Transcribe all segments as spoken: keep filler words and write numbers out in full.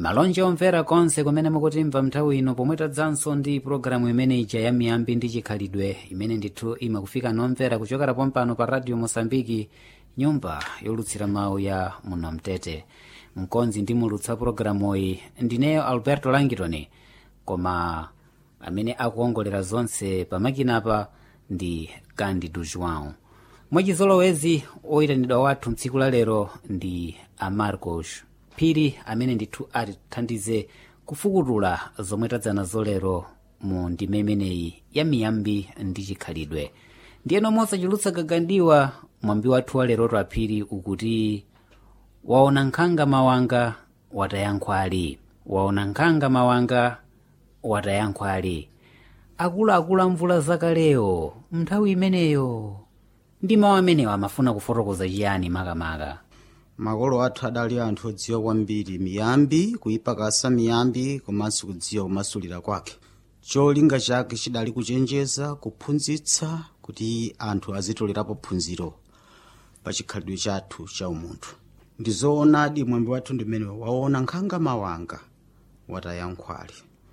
malonje omvera konse kumene mukutimva nthawi ino pomwe tadzanso ndi pulogalamu imene ija ya miyambi ndi chikhalidwe imene ndithu imakufika nomvera kuchokera pompano pa radio Mosambiki, nyumba yolutsira mawu ya muno Mtete. Mkonzi ndi mulutsa pulogalamu iyi ndineyo Alberto Langitoni, koma amene akuongolera zonse pamakinapa ndi Candido João. Mwachizolowezi oyitanidwa wathu mtsiku la lero ndi Amarcos Phiri amene ndithu atithandize kufukutula zomwe tadzanazo lero mu ndime imeneyi ya miyambi ndi chikhalidwe. Ndiyeno mosachulutsa gagandiwa mwambi wathu wa lero Phiri ukuti waona nkhanga mawanga watayankhwali, waona nkhanga mawanga watayankhwali. Akuluakulu amvula zakaleyo nthawi imeneyo ndi mawu amenewo amafuna kufotokoza chiyani makamaka? Makolo athu adali anthu odziwa kwambiri miyambi, kuyipakasa miyambi komanso kudziwa kumasulira kwake. Cholinga chake chidali kuchenjeza, kuphunzitsa kuti anthu azitolerapo phunziro pa chikhalidwe chathu cha umunthu. Ndizoonadi mwambi wathu ndimene waona nkhanga mawanga watayankhwali.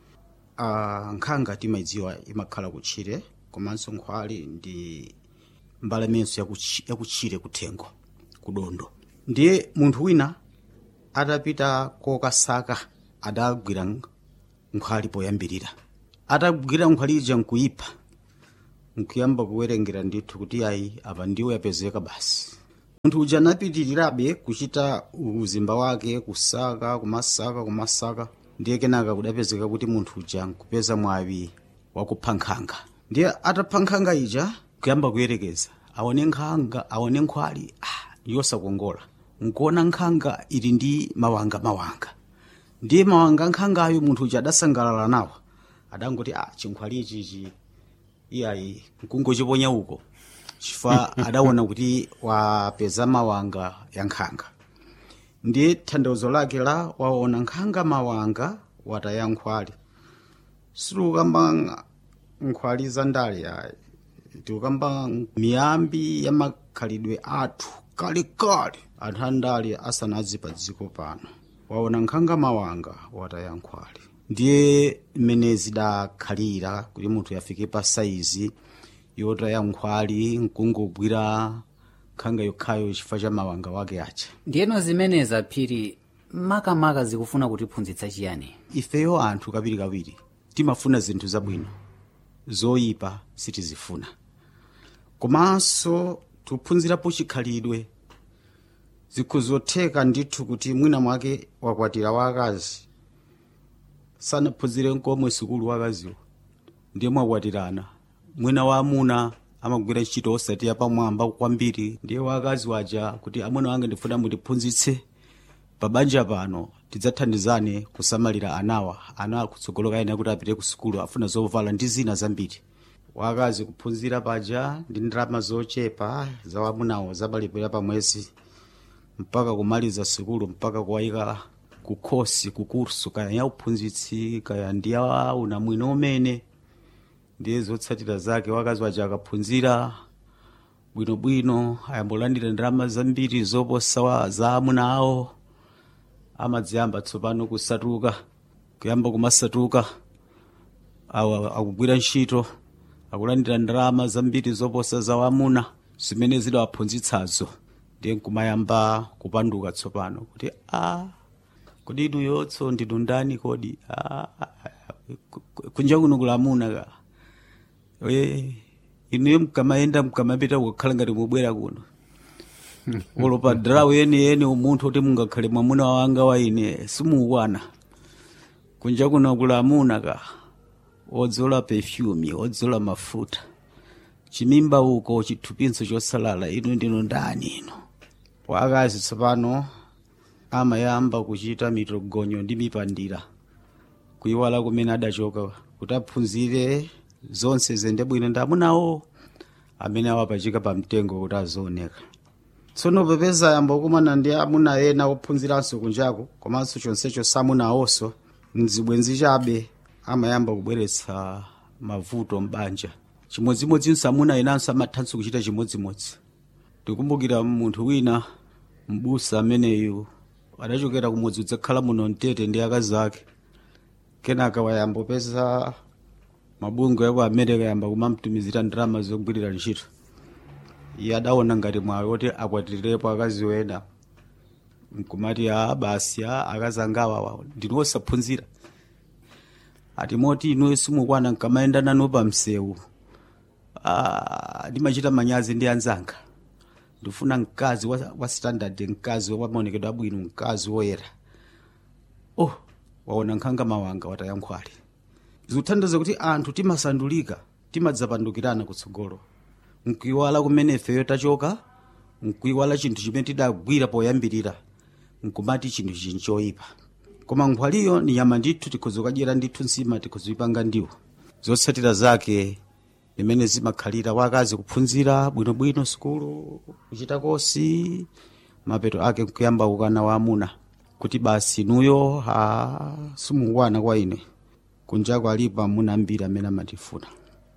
Uh, nkhanga timadziwa imakhala kutchire, komanso nkhwali ndi mbalamenso yakuchire kuthengo kudondo. Ndiye munthu wina atapita kokasaka adagwira nkhwali poyambirira. Atagwira nkhwali ija nkuyipha, nkuyamba kuwerengera ndithu kuti ayi apa ndiwo yapezeka basi. Munthu uja anapitirirabe kuchita uzimba wake, kusaka kumasaka kumasaka, ndiye kenaka kudapezeka kuti munthu uja nkupeza mwawi wakupha nkhanga. Ndiye atapha nkhanga ija kuyamba kuyerekeza, aone nkhanga aone nkhwali ah yosakongola. Nkuona nkhanga ili ndi mawanga mawanga. Ndiye mawanga nkhangayo munthu uja adasangalala nawo. Adangoti ah chinkhwali ichi iyayi nkungochiponya uko. Chifukwa adaona kuti wapeza mawanga ya nkhanga. Ndiye tanthauzo lake la waona nkhanga mawanga watayankhwali. Situkamba nkhwali za ndale ayi. Tikamba miyambi ya makhalidwe athu kalikali anthu andale asanazi pa dziko pano. Waona nkhanga mawanga watayankhwali. Ndiye imene zidakhalira kuti munthu yafike pa saizi yotayankhwali nkungogwira nkhanga yokhayo chifukwa cha mawanga wake acha. Ndiyeno zimeneza Phiri makamaka zikufuna kutiphunzitsa chiyani? Ifeyo anthu kawirikawiri timafuna zinthu zabwino, zoyipa sitizifuna. Komanso tuphunzirapo chikhalidwe. Zikuzotheka ndithu kuti mwina mwake wakwatira wakazi sanaphunzire nkomwe sukulu wakaziwo, ndiye mwakwatirana. Mwina wa amuna amagwira ntchito osati yapamwamba kwambiri, ndiye wakazi waja kuti amuna wange ndifuna mutiphunzitse pabanja pano tidzathandizane kusamalira anawa. Ana kutsogoloka ena kuti apite ku sukulu afuna zovala ndi zina zambiri. Wakazi kuphunzira paja ndi ndalama zochepa za wamunawo zabalipira pa mwezi mpaka kumaliza sukulu, mpaka kuwayika ku kosi ku kursu kaya ya uphunzitsi kaya ndiya unamwino umene ndiye zotsatira zake. Wakazi waja akaphunzira bwinobwino ayambolandira ndalama zambiri zoposa za amuna awo, amadziyamba tsopano kusatuka, kuyamba kumasatuka awa akugwira ntchito, akulandira ndalama zambiri zoposa za wamuna zimene zidawaphunzitsazo. Ndiye nkumayamba kupanduka tsopano kuti ah kodi inu yotso ndinu ndani kodi ah kunja kuno kulamuna ka we inu mkamayenda mkamapita kukhala ngati mubwera kuno olopa draw yeni yeni umunthu kuti mungakhale mwamuna wanga wa ine simuwana. Kunja kuno kulamuna ka odzola perfume, odzola mafuta, chimimba uko chithupinso chosalala, inu ndinu ndani ino? Wakazi tsopano amayamba kuchita mitogonyo ndi mipandira kuyiwala kumene adachoka kuti aphunzire zonse zende bwino ndi amunawo amene awapachika pa mtengo kuti azooneka. Tsono popeza yamba kumana ndi amuna ena ophunziranso kunjako, komanso chonsecho samunawonso mzibwenzi chabe amayamba kubweretsa mavuto mbanja. Chimodzimodzinso amuna enanso amathanso kuchita chimodzimodzi. Tikumbukira munthu wina mbusa ameneyo adachokera kumudzi udzakhala muno mtete ndi akazi ake kenaka wayambopeza mabungwe aku America yamba kumamtumizira ndalama zogwirira ntchito. Iye adaona ngati mwayi woti akwatirepo akazi wena nkumati a basi a akazi angawa ndinu osaphunzira ati moti inu simukwana nkamaenda nanu pa msewu ah ndimachita manyazi ndi anzanga ndifuna mkazi wa, wa standard mkazi wa maonekedwe abwino mkazi woyera. Oh waona nkhanga mawanga watayankhwali zikuthandiza kuti anthu timasandulika timadzapandukirana kutsogolo nkuiwala kumene ifeyo tachoka nkuiwala chinthu chimene tidagwira poyambirira nkumati chinthu chinchoyipa koma nkhwaliyo ni nyama ndithu tikhoza kudyera ndithu nsima tikhoza kuipanga ndiwo. Zotsatira zake limene zimakhalira wakazi kuphunzira bwinobwino sukulu kuchita kosi mapeto ake nkuyamba kukana waamuna kuti basi nuyo ha simukwana kwa ine kunjako alipo amuna ambiri amene amatifuna.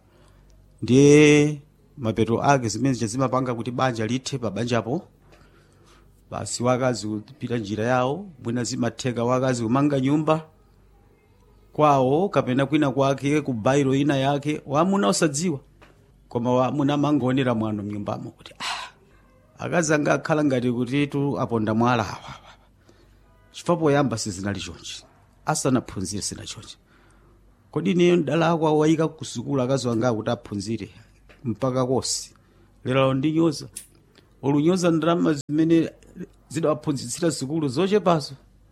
Ndiye mapeto ake zimene zimapanga kuti banja lithe pa banjapo basi wakazi kupita njira yawo mwina zimatheka wakazi kumanga nyumba kwawo kapena kwina kwake ku bairo ina yake waamuna osadziwa koma waamuna mangonera mwano mnyumbamo kuti ah akazi anga akhala ngati kuti tu aponda mwala awa chifukwa poyamba sizinali chonchi asanaphunzire sina chonchi. Kodi niyo ndala ako wayika kusukula akazi wanga kuti aphunzire mpaka kosi lero ndinyoza olunyoza ndalama zimene zidawaphunzitsira sukulu zochepaso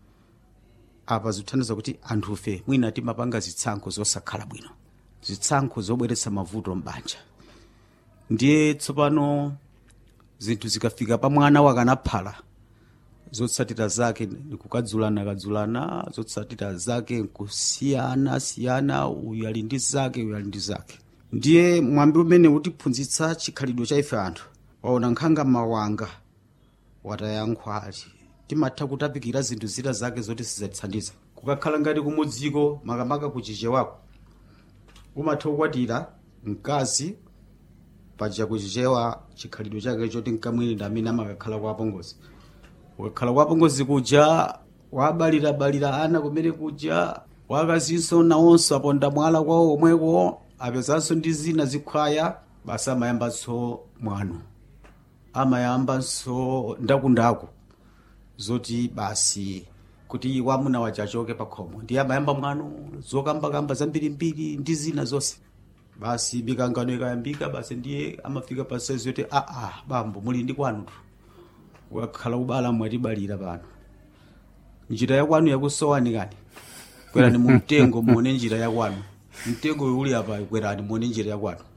apa zithandiza kuti anthufe mwina timapanga zitsankho zosakhala bwino zitsankho zobweretsa mavuto mbanja. Ndiye tsopano zinthu zikafika pa mwana wakanaphala zotsatira zake nikukadzulana kadzulana zotsatira zake kusiyana siyana uyu ali ndi zake uyu ali ndi zake. Ndiye mwambi umene utiphunzitsa chikhalidwe cha ife anthu waona nkhanga mawanga watayankhwali timatha kutapikira zinthu zita zake zoti sizatithandiza kukakhala ngati kumudziko makamaka kuchiche wako umatha kukwatira mkazi paja kuchichewa chikhalidwe chake choti nkamwini ndamene amakakhala kwa apongozi wakhala kwa apongozi kuja wabalira balira ana kumene kuja wakazinso nawonso aponda mwala kwawo omweko apezanso ndi zina zikhwaya basi amayambanso mwano amayambanso ndakundaku zoti basi kuti wamuna wachachoke pakhomo ndiye amayamba mwano zokambakamba zambirimbiri ndi zina zonse basi mikangano ikayambika basi ndiye amafika pa size yoti a a bambo muli ndi kwanu wakhala kubala mwatibalira pano njira ya kwanu yakusowani kani kwerani mu mtengo muone njira ya kwanu mtengo uli apa kwerani muone njira ya kwanu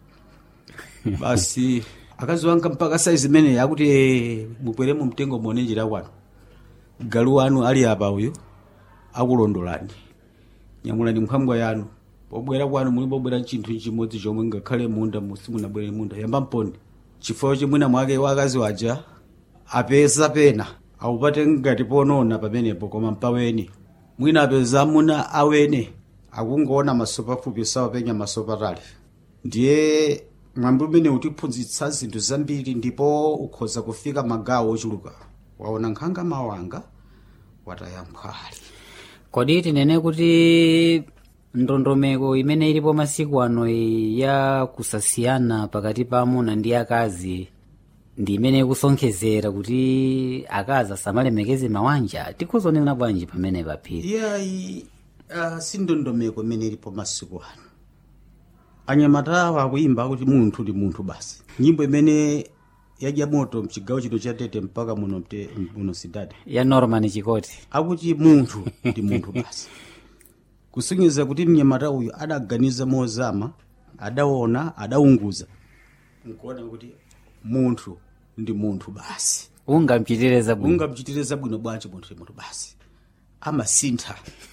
basi akazi wanga mpaka size imene yakuti mukwere mu mtengo muone njira ya kwanu galu wanu ali apa uyu akulondolani nyamulani mkhambwa yanu pobwera kwanu muli pobwera chinthu chimodzi chomwe ngakhale munda musimunabwere munda yamba mponi chifukwa chimwina mwake wakazi waja apeza pena awupate ngati ponona pamenepo koma mpaweni mwina apeza muna awene akungoona masopa fupi sawa penya masopa tali. Ndiye mwambi umene utiphunzitsa zinthu zambiri ndipo ukhoza kufika magawo ochuluka waona nkhanga mawanga watayankhwali. Kodi tinene kuti ndondomeko imene ilipo masiku ano ya kusasiyana pakati pa amuna ndi akazi ndi imene kusonkhezera kuti akazi asamalemekeze mawanja tikhuzonena bwanji pamene paphiri? Iyayi uh, sindondomeko imene ilipo masiku ano anyamatawa akuimba kuti munthu ndi munthu basi nyimbo imene yadya moto mchigawo chino cha Tete mpaka muno mte muno sidade ya Norman Chikoti akuti munthu ndi munthu basi kusonyeza kuti mnyamata uyu adaganiza mozama adaona adaunguza nkuona kuti munthu ndi munthu basi ungamchitireza bwino ungamchitireza bwino bwanji munthu ndi munthu basi amasintha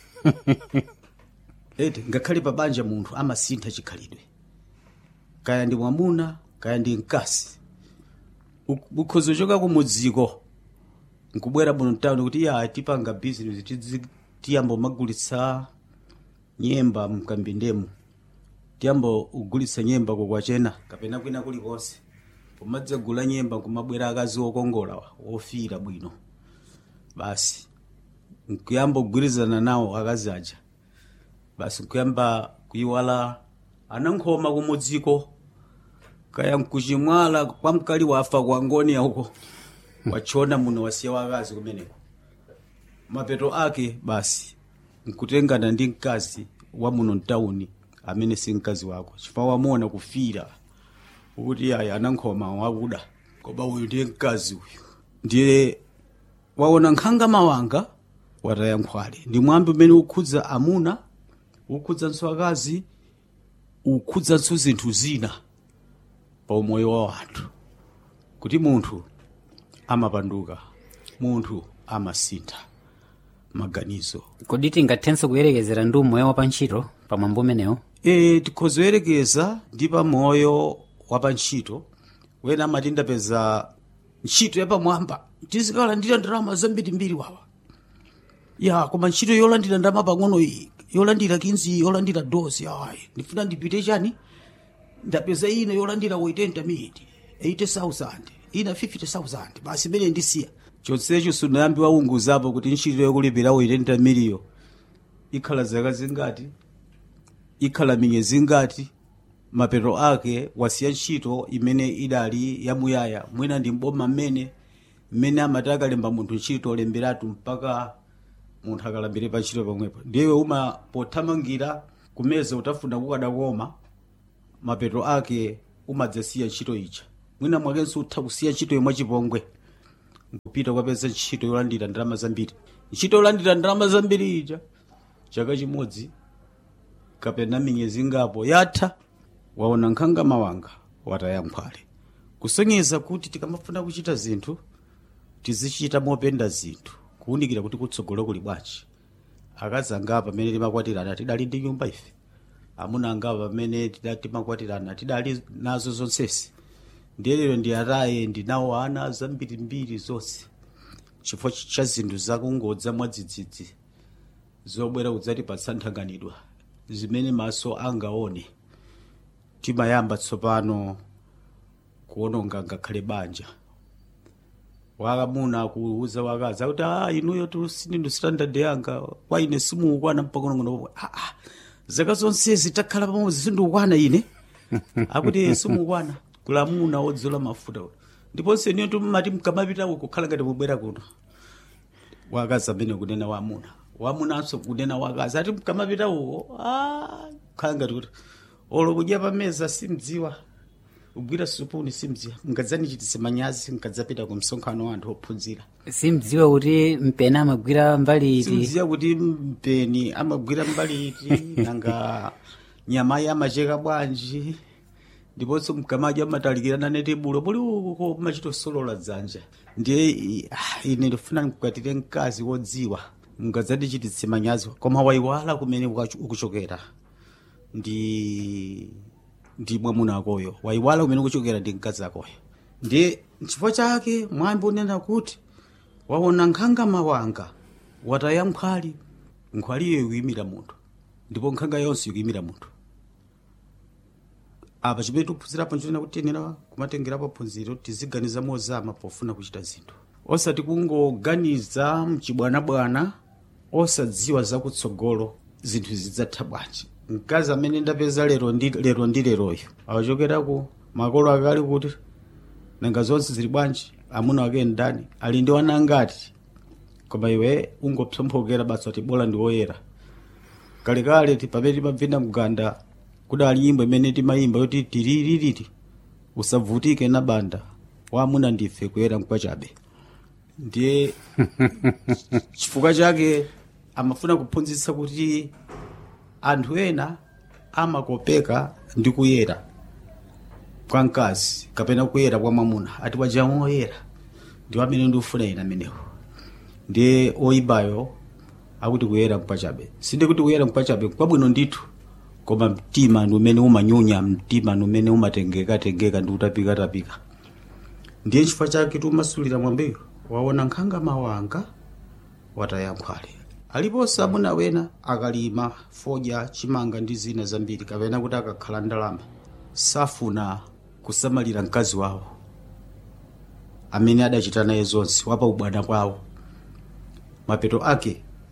ete ngakhale pabanja munthu amasintha chikhalidwe kaya ndi mwamuna kaya ndi mkazi ukhozo choka kumudziko nkubwera muno mtawuni kuti ya tipanga business tiyambo magulitsa nyemba mkambindemu tiyambo ugulitsa nyemba kokwachena kapena kwina kulikonse pomadzagula nyemba kumabwera akazi okongola ofira bwino basi nkuyamba kugwirizana nawo akazi aja basi nkuyamba kuyiwala anankhoma kumudziko kaya nkuchimwala kwa mkali wafa kwa ngoni huko wachona muno wasiya wakazi kumeneko mapeto ake basi nkutengana ndi mkazi wa muno mtauni amene si mkazi wako chifukwa wamuona kufira kuti aya anankhoma wakuda koma uyu ndiye mkazi uyu ndiye waona nkhanga mawanga wataya nkhwale ndi mwambi umene ukhudza amuna ukhudzanso akazi ukhudzanso zinthu zina pa umoyo wa anthu kuti munthu amapanduka munthu amasintha maganizo. Kodi tingathenso kuyerekezera ndi umoyo wa pantchito pa mwambo umenewo? E, tikhozoyerekeza ndi pa moyo wa pantchito wena amati ndapeza ntchito yapamwamba tizikalandira ndalama zambirimbiri wawa ya koma ntchito yolandira ndalama pang'ono iyi yolandira kinzi yolandira dosi ayi ndifuna ndipite chani ndapeza ino yolandira oitenta miti eighty thousand ina fifty thousand basi mene ndisiya chonsecho sunayambi waunguzapo kuti ntchito yokulipira oitenta miliyo ikhala zaka zingati ikhala miyezi ngati mapeto ake wasiya ntchito imene idali yamuyaya mwina ndi mboma mmene mmene amati akalemba munthu ntchito olemberatu mpaka munthu akalambire pa ntchito pamwepo ndiye uma pothamangira kumeza utafuna kukadakoma mapeto ake umadzasiya ntchito ija mwina mwakenso utha kusiya ntchito yomwe chipongwe nkupita kwapeza ntchito yolandira ndalama zambiri ntchito yolandira ndalama zambiri ija chaka chimodzi kapena miyezi ngapo yatha waona nkhanga mawanga wataya nkhwale kusonyeza kuti tikamafuna kuchita zinthu tizichita mopenda zinthu kuunikira kuti kutsogolo kuli bwanji. Akazi angapa pamene timakwatirana tidali ndi nyumba ife amuna angapa pamene tidali timakwatirana tidali nazo zonsesi ndiye lero ndi ataye ndinawo ana zambirimbiri zonse chifukwa cha zinthu zakungodza mwadzidzidzi zobwera kudzati patsanthanganidwa zimene maso angaone timayamba tsopano kuononga ngakhale banja wakamuna kuuza wakazi kuti ah inuyo tu sindi standard yanga kwa ine simukwana mpaka ngono ah ah zaka zonse zitakhala pamodzi sindukwana ine akuti simukwana kulamuna odzola mafuta ndipo seniyo tumati mkamapita kukhala ngati mubwera kuno wakazi amene kunena wamuna wamunanso kunena wakazi ati mkamapita uko ah khala ngati kuti olo kudya pameza simdziwa ugwira supuni simdziwa mngadzani chitise manyazi mkadzapita ku msonkhano wa anthu ophunzira simdziwa kuti mpeni amagwira mbali iti simdziwa kuti mpeni amagwira mbali iti nanga nyama ya macheka bwanji ndiponso mkamadya matalikirana netebulo poli uko machito solola dzanja ndiye ine ndifuna mkwatire mkazi wodziwa mngadzati chitise manyazi koma waiwala kumene ukuchokera ndi ndi mwamuna akoyo waiwala kumene ukuchokera ndi mkazi akoyo ndiye chifukwa chake mwambi unena kuti waona nkhanga mawanga wataya nkhwali nkhwaliyo ikuyimira munthu ndipo nkhanga yonse ikuyimira munthu apa chimene tikuphunzirapo nchonena kuti tiyenera kumatengerapo phunziro tiziganiza mozama pofuna kuchita zinthu osati kungoganiza mchibwanabwana osadziwa zakutsogolo zinthu zidzatha bwanji. Mkazi amene ndapeza lero ndi lero ndi leroyo awachokera ku makolo akali kuti nanga zonse zili bwanji amuna wake ndani ali ndi wana ngati koma iwe ungopsomphokera basi ati bola ndi woyera kalekale tipapeti pabvina mganda kudali nyimbo imene timayimba yoti tiririri usavutike na banda wamuna ndife kuyera mkwachabe ndiye chifukwa chake amafuna kuphunzitsa kuti anthu ena amakopeka ndi kuyera kwa mkazi kapena kuyera kwa mwamuna ati wajamu oyera ndi wamene ndifuna ina amenewo ndiye oyibayo akuti kuyera mkwachabe sinde kuti kuyera mkwachabe kwabwino ndithu koma mtima ndi umene umanyunya mtima ndi umene umatengeka tengeka ndi utapika tapika ndiye chifukwa chake tumasulira mwambeyo waona nkhanga mawanga wataya nkhwale aliponso amuna wena akalima fodya chimanga ndi zina zambiri kapena kuti akakhala ndalama safuna kusamalira mkazi wawo amene adachita naye zonse wapa ubwana kwawo mapeto ake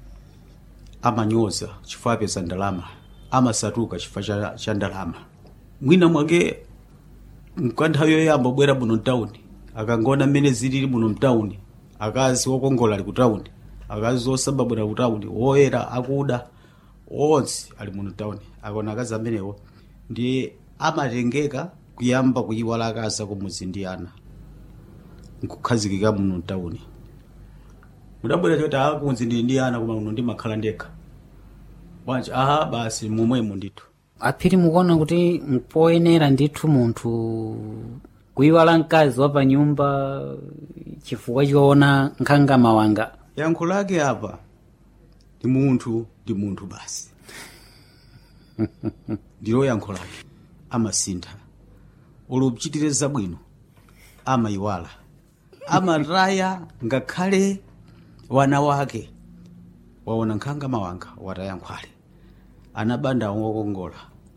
amanyoza chifukwa apeza ndalama, amasatuka chifukwa cha, cha ndalama. Mwina mwake mkanthawi yoyamba bwera muno mtawuni akangona mmene zilili muno mtawuni, akazi wokongola ali ku tawuni, akazi osamba bwera ku tawuni, woyera akuda onse ali muno mtawuni, akona akazi amenewo ndiye amatengeka kuyamba kuyiwala akazi kumudzi ndi ana nkukhazikika muno mtawuni. Mudabwera choti akumudzi ndi ndi ana koma muno ndimakhala ndekha bwanji, aha basi momwemo ndithu. Aphiri mukuona kuti mpoyenera ndithu munthu kuyiwala mkazi wa pa nyumba chifukwa choona nkhanga mawanga? Yankho lake apa ndi munthu ndi munthu basi. Ndilo yankho lake. Amasintha, olupchitire zabwino amayiwala, amataya ngakhale wana wake waona nkhanga mawanga wataya nkhwale, anabanda wokongola,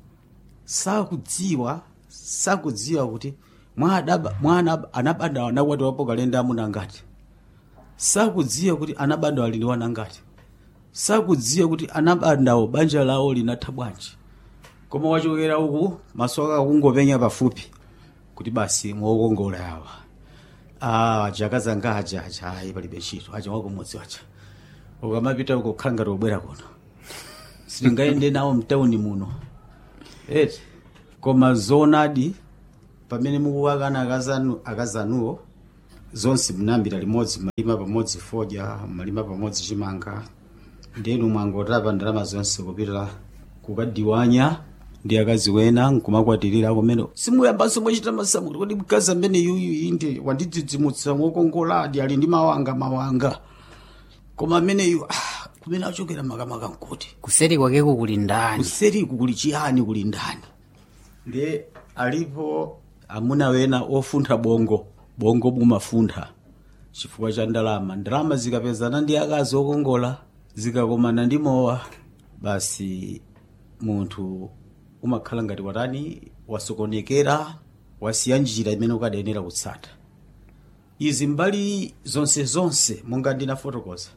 sakudziwa sakudziwa kuti mwana mwana anabanda wanakwati wapo kalenda amuna ngati, sakudziwa kuti anabanda ali ndi wana ngati, sakudziwa kuti anabandawo banja lawo linatha bwanji, koma wachokera uku masoka kungopenya pafupi kuti basi mwokongola yawa. Ah, jakaza ngaja acha ayi palibe chito acha wako modzi wacha. Ukamapita uko khanga robwera kuno. Silingaende nawo mtawuni muno. Eti koma zonadi pamene mukuwakana akazanu akazanuwo zonse mnambira limodzi, malima pamodzi foja, malima pamodzi chimanga, ndenu mwangotapa ndalama zonse kupita kukadiwanya ndi akazi wena nkumakwatirira kumene simuyambanso mwachita masamulo kuti mkazi amene yuyu inde wandidzidzimutsa wokongola adi ali ndi mawanga mawanga, koma amene yu ah, kumene achokera makamaka nkuti kuseri kwakeko kuli ndani, kuseri kuli chiyani, kuli ndani. Ndi alipo amuna wena ofuntha bongo bongo bumafuntha chifukwa cha ndalama. Ndalama zikapezana ndi akazi okongola zikakomana ndi mowa, basi munthu umakhala ngati watani wasokonekera, wasiya njira imene ukadenera kutsata. Izi mbali zonse zonse monga ndinafotokoza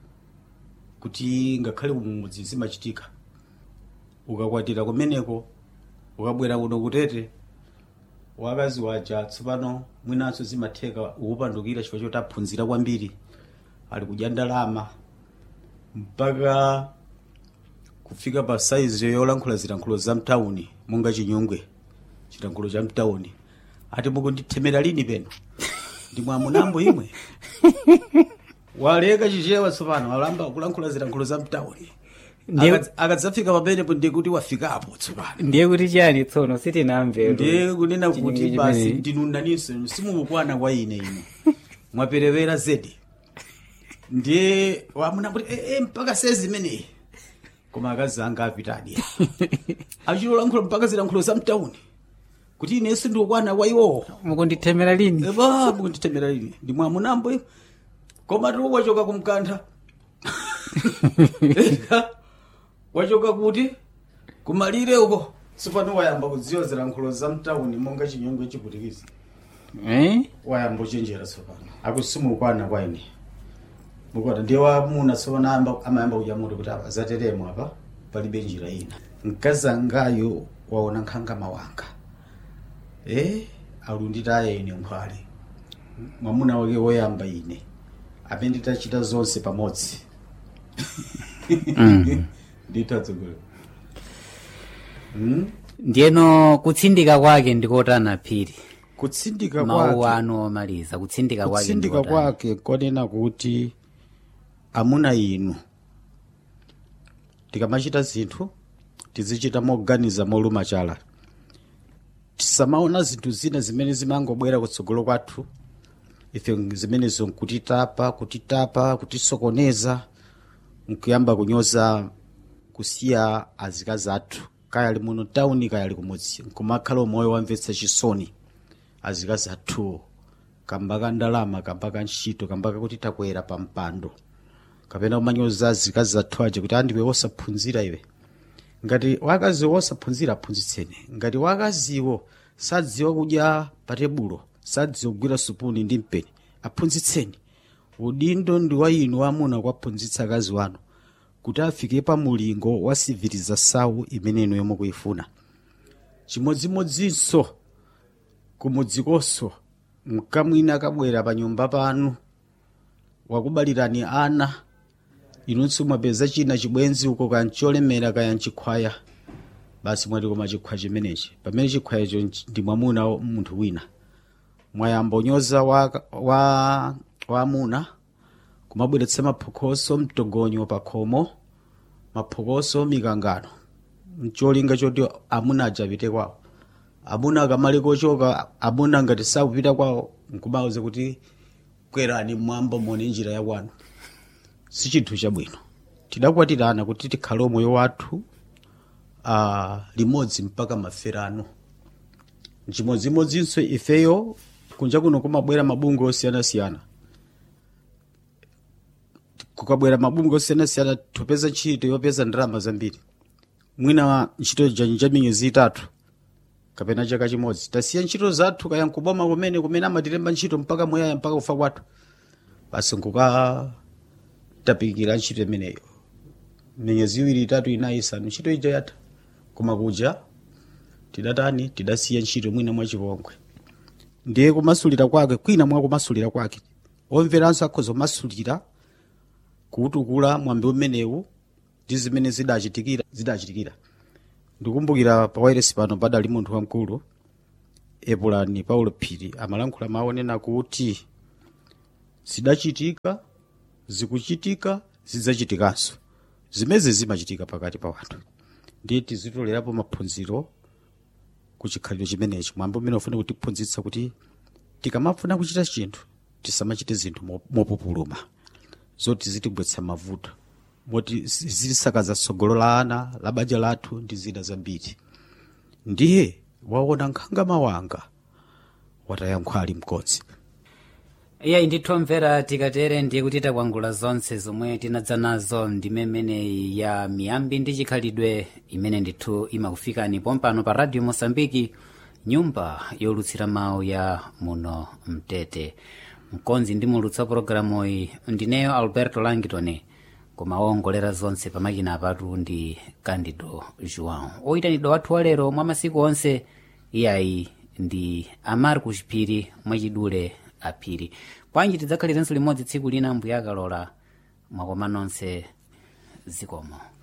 kuti ngakhale kumudzi zimachitika, ukakwatira kumeneko ukabwera kuno kutete wakazi waja tsopano mwinanso zimatheka ukupandukira chifukwa choti aphunzira kwambiri, ali kudya ndalama mpaka kufika pa size yolankhula zilankhulo za mtawuni monga chinyungwe chilankhulo cha mtawuni, ati mukundithemera lini peno ndi mwamunambo imwe waleka chichewa tsopano walamba kulankhula zilankhulo za mtawuni. Akadzafika pamenepo ndiye kuti wafikapo tsopano. Ndiye kuti chiyani tsono sitinamve? Ndiye kunena kuti basi ndinundaninso simukukwana kwa ine ine mwaperewera zedi. Ndiye wamuna kuti eh eh mpaka sezi imeneyi, koma akazi anga apitadi achilolankhula mpaka zilankhulo za mtawuni kuti inenso ndikukwana kwa iwo. Mukundithemera lini? Eba mukundithemera lini ndi mwamunambo imwe, koma tuli wachoka kumkantha wachoka kuti kumalire uko tsopano wayamba kudziwa zilankhulo za mtawuni monga chinyungwe chiputikizi. Eh? Wayamba kuchenjera tsopano akusimukwana kwa ine mukwata ndiye wamuna tsopano amba amayamba kujamuti kuti apa zateremo apa palibe njira ina. Mkazi angayo waona nkhanga mawanga eh alunditaye ine nkhwale mwamuna wake woyamba ine amene tachita zonse pamodzi. Mm. Nditatsogolo. Mm? Ndiyeno kutsindika kwake ndikotana Phiri. Kutsindika kwake mawu ano omaliza kutsindika kwake kutsindika kwake konena kuti amuna inu tikamachita zinthu tizichita moganiza moluma chala, tisamaona zinthu zina zimene zimangobwera kutsogolo kwathu ife zimenezo nkutitapa kutitapa kutisokoneza nkuyamba kunyoza kusiya azikazi athu kaya ali muno tawuni kaya ali kumudzi nkumakhala moyo wamvetsa chisoni azikazi athu kamba ka ndalama kamba ka ntchito kamba kakuti takwera pa mpando kapena kumanyoza azikazi athu aja kuti andiwe wosaphunzira iwe. Ngati wakazi wosaphunzira aphunzitseni, ngati wakaziwo sadziwa kudya pa tebulo sadziwa kugwira supuni ndi mpeni aphunzitseni. Udindo ndi wa inu amuna kwaphunzitsa akazi wanu kuti afike pa mulingo wa civilização imene inu yomwe kuifuna. Chimodzimodzinso kumudzikonso mkamwina akabwera pa nyumba panu wakubalirani ana, inunso mwapeza china chibwenzi uko kancholemera kaya nchikhwaya, basi mwati koma chikhwaya chimenechi pamene chikhwaya icho ndi mwamuna munthu wina, mwayamba unyoza wa wa wamuna kumabweretsa maphokoso mtogonyo pa khomo, maphokoso mikangano, mcholinga choti amuna ajapite kwawo. Amuna akamale kochoka, amuna ngati sakupita kwawo nkubauze kuti kwerani mwambo mone njira ya kwanu. Si chinthu chabwino. Tidakwatirana kuti tikhale moyo wathu uh, limodzi mpaka maferano. Chimodzimodzinso ifeyo kunja kuno kumabwera mabungwe osiyanasiyana. Kukabwera mabungwe osiyanasiyana tupeza ntchito yopeza ndalama zambiri. Mwina ntchito ja miyezi itatu kapena chaka chimodzi. Tasiya ntchito zathu kaya nkuboma kumene kumene amatilemba ntchito mpaka muyaya mpaka kufa kwathu. Basi nkuka tapikira ntchito imeneyo. Miyezi iwiri itatu inayi isanu ntchito ija yatha. Koma kuja tidatani tidasiya ntchito mwina mwa chipongwe. Ndiye kumasulira kwake kwina mwa kumasulira kwake. Omveranso akhoza masulira kuutukula mwambi umenewu ndi zimene zidachitikira zidachitikira. Ndikumbukira pa wireless pano padali munthu wamkulu Epulani Paulo Phiri amalankhula maonena kuti zidachitika, zikuchitika, zidzachitikanso. Zimeze zimachitika pakati pa wanthu. Ndiye tizitolerapo maphunziro kuchikhalidwe chimenechi. Mwambo umene ufuna kutiphunzitsa kuti tikamafuna kuchita chinthu tisamachite zinthu mopupuluma zoti zitigwetsa mavuto, moti zilisakaza tsogolo la ana la banja lathu ndi zina zambiri. Ndiye waona nkhanga mawanga watayankhwali mkonzi. Iya ndithu mvera tikatere ndiye kuti takwangula zonse zomwe tinadza nazo ndi mmene ya miyambi ndi chikhalidwe imene ndithu imakufikani pompano pa Radio Mosambiki, nyumba yolutsira mawu ya muno Mtete. Mkonzi ndi mulutsa programu iyi ndineyo Alberto Langton, koma ongolera zonse pamakina apatu ndi Candido João. Oyitanidwa wathu walero mwa masiku onse iyayi ndi Amarcus Phiri mwachidule aphiri. Bwanji tidzakhalirenso limodzi tsiku lina mbuya akalola, mwakoma nonse zikomo.